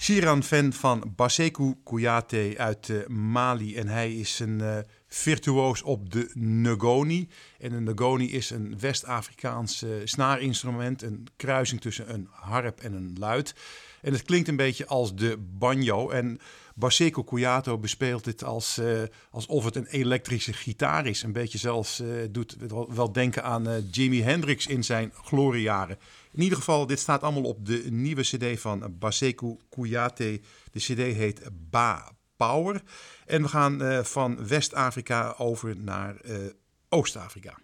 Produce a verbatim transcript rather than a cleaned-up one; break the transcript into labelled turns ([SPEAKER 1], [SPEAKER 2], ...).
[SPEAKER 1] Shiran, fan van Bassekou Kouyaté uit uh, Mali. En hij is een uh, virtuoos op de ngoni. En een ngoni is een West-Afrikaans uh, snaarinstrument. Een kruising tussen een harp en een luit. En het klinkt een beetje als de banjo. En Bassekou Kouyaté bespeelt dit als, uh, alsof het een elektrische gitaar is. Een beetje zelfs uh, doet wel denken aan uh, Jimi Hendrix in zijn gloriejaren. In ieder geval, dit staat allemaal op de nieuwe cd van Bassekou Kouyaté. De cd heet Ba Power. En we gaan uh, van West-Afrika over naar uh, Oost-Afrika.